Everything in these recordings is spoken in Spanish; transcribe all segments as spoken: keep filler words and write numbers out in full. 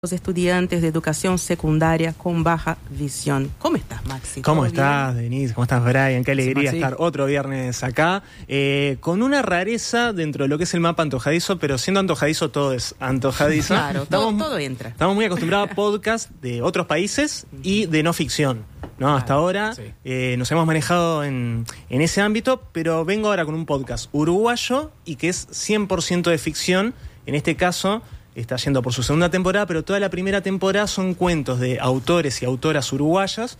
Los estudiantes de educación secundaria con baja visión. ¿Cómo estás, Maxi? ¿Cómo estás, Denise? ¿Cómo estás, Brian? Qué alegría Sí, estar otro viernes acá. Eh, con una rareza dentro de lo que es el mapa antojadizo, pero siendo antojadizo todo es antojadizo. Claro, todo, todo entra. Estamos muy acostumbrados a podcasts de otros países y de no ficción, ¿no? Claro, Hasta ahora sí. eh, nos hemos manejado en, en ese ámbito, pero vengo ahora con un podcast uruguayo y que es cien por ciento de ficción. En este caso está yendo por su segunda temporada, pero toda la primera temporada son cuentos de autores y autoras uruguayas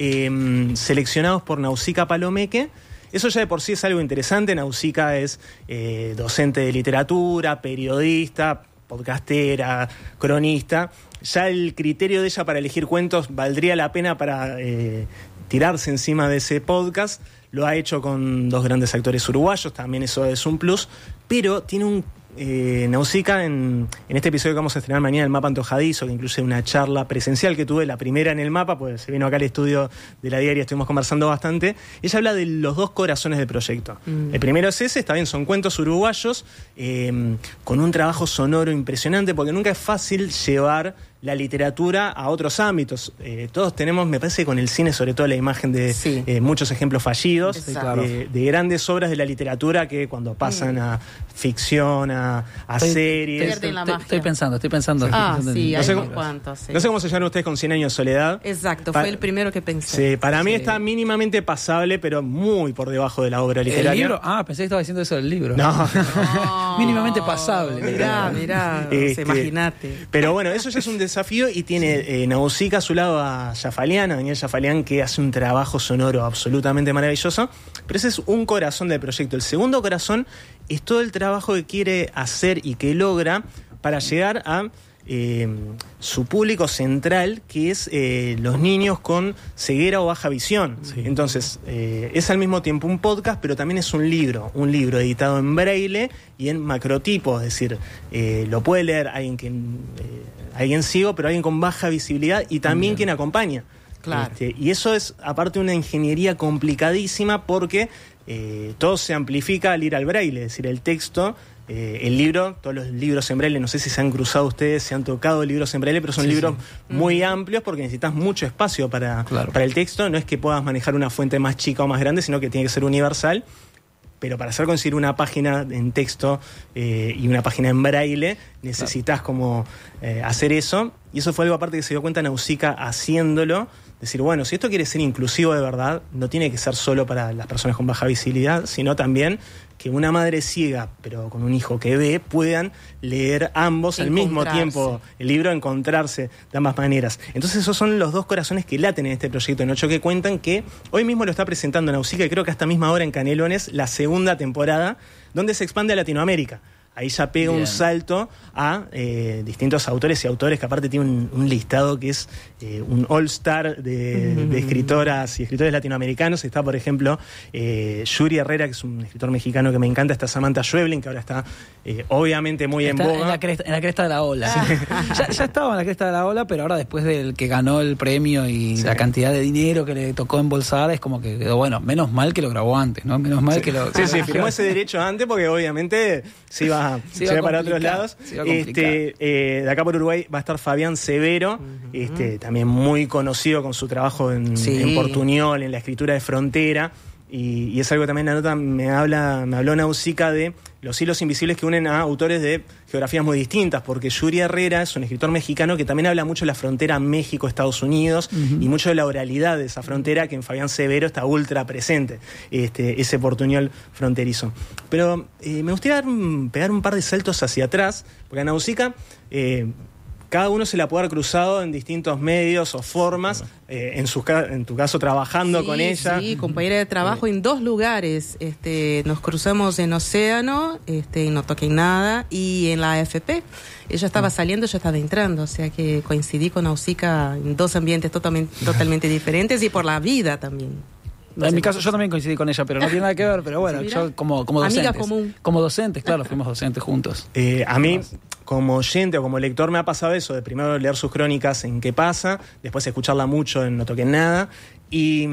eh, seleccionados por Nausica Palomeque. Eso ya de por sí es algo interesante. Nausica es eh, docente de literatura, periodista, podcastera, cronista. Ya el criterio de ella para elegir cuentos valdría la pena para eh, tirarse encima de ese podcast. Lo ha hecho con dos grandes actores uruguayos, también eso es un plus, pero tiene un Eh, Nausica, en, en este episodio que vamos a estrenar mañana, el mapa antojadizo, que incluye una charla presencial que tuve, la primera en el mapa, pues se vino acá al estudio de la diaria, estuvimos conversando bastante. Ella habla de los dos corazones del proyecto. Mm. El primero es ese, está bien, son cuentos uruguayos eh, con un trabajo sonoro impresionante, porque nunca es fácil llevar la literatura a otros ámbitos. Eh, todos tenemos, me parece, con el cine, sobre todo la imagen de sí. eh, muchos ejemplos fallidos, sí, claro. de, de grandes obras de la literatura que cuando pasan mm. a ficción, a, a estoy, series... Estoy, la estoy, magia. estoy pensando, estoy pensando. Ah, estoy sí, no hay sé unos cómo, cuantos. Sí. No sé cómo se llaman ustedes con cien años de soledad. Exacto, pa- fue el primero que pensé. Sí, para mí Sí. está mínimamente pasable, pero muy por debajo de la obra literaria. ¿El libro? Ah, pensé que estaba diciendo eso del libro. No. No. Mínimamente pasable. Mirá, mirá, Este, imagínate. Pero bueno, eso ya es un desafío y tiene eh, Nausica a su lado a Jafalián, a Daniel Jafalián, que hace un trabajo sonoro absolutamente maravilloso. Pero ese es un corazón del proyecto. El segundo corazón es todo el trabajo que quiere hacer y que logra para llegar a eh, su público central, que es eh, los niños con ceguera o baja visión. Sí. Entonces, eh, es al mismo tiempo un podcast, pero también es un libro, un libro editado en braille y en macrotipo, es decir, eh, lo puede leer alguien que... Eh, alguien ciego, pero alguien con baja visibilidad y también Bien. quien acompaña. Claro. Este, y eso es, aparte, una ingeniería complicadísima porque eh, todo se amplifica al ir al braille, es decir, el texto, eh, el libro, todos los libros en braille, no sé si se han cruzado ustedes, se han tocado libros en braille, pero son sí, libros sí. muy mm. amplios porque necesitas mucho espacio para, claro. para el texto. No es que puedas manejar una fuente más chica o más grande, sino que tiene que ser universal. Pero para hacer conseguir una página en texto eh, y una página en braille, necesitas claro. como eh, hacer eso. Y eso fue algo aparte que se dio cuenta Nausica haciéndolo. Decir, bueno, si esto quiere ser inclusivo de verdad, no tiene que ser solo para las personas con baja visibilidad, sino también que una madre ciega, pero con un hijo que ve, puedan leer ambos al mismo tiempo el libro, encontrarse de ambas maneras. Entonces esos son los dos corazones que laten en este proyecto en ocho, que cuentan que hoy mismo lo está presentando Nausica, y creo que a esta misma hora en Canelones, la segunda temporada, donde se expande a Latinoamérica. Ahí ya pega Bien. un salto a eh, distintos autores y autores, que aparte tiene un, un listado que es eh, un all-star de, de escritoras y escritores latinoamericanos. Está, por ejemplo, eh, Yuri Herrera, que es un escritor mexicano que me encanta. Está Samantha Schweblin, que ahora está eh, obviamente muy está en boga. En la, cresta, en la cresta de la ola. Sí. ya, ya estaba en la cresta de la ola, pero ahora después del que ganó el premio y sí. la cantidad de dinero que le tocó embolsar, es como que quedó, bueno, menos mal que lo grabó antes, ¿no? Menos mal sí. que lo... Sí, sí, firmó ese derecho antes porque obviamente se iba, se iba para otros lados. Este, eh, de acá por Uruguay va a estar Fabián Severo, uh-huh. este, también muy conocido con su trabajo en, sí. en Portuñol, en la escritura de Frontera. Y, y es algo que también la nota me habla, me habló Nausica de los hilos invisibles que unen a autores de geografías muy distintas, porque Yuri Herrera es un escritor mexicano que también habla mucho de la frontera México-Estados Unidos uh-huh. y mucho de la oralidad de esa frontera, que en Fabián Severo está ultra presente, este, ese portuñol fronterizo. Pero eh, me gustaría dar, pegar un par de saltos hacia atrás, porque a Nausica... Eh, cada uno se la puede haber cruzado en distintos medios o formas, eh, en, su, en tu caso trabajando sí, con ella. Sí, compañera de trabajo eh. en dos lugares. Este, nos cruzamos en Océano, este, en No Toquen Nada, y en la A F P. Ella estaba saliendo, yo estaba entrando, o sea que coincidí con Nausica en dos ambientes totalmente, totalmente diferentes, y por la vida también. No en sé, mi caso, yo también coincidí con ella, pero no tiene nada que ver, pero bueno, ¿sí, yo como, como docentes. Amiga común. Como docentes, claro, fuimos docentes juntos. Eh, a mí, como oyente o como lector, me ha pasado eso, de primero leer sus crónicas en Qué pasa, después escucharla mucho en No Toquen Nada, y...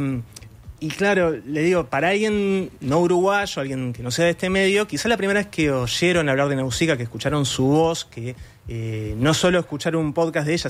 Y claro, le digo, para alguien no uruguayo, alguien que no sea de este medio, quizá la primera vez que oyeron hablar de Nausica, que escucharon su voz, que eh, no solo escuchar un podcast de ella,